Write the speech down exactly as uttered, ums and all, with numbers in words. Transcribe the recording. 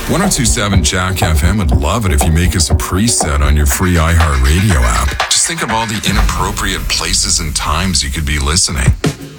ten twenty-seven Jack F M would love it if you make us a preset on your free iHeartRadio app. Just think of all the inappropriate places and times you could be listening.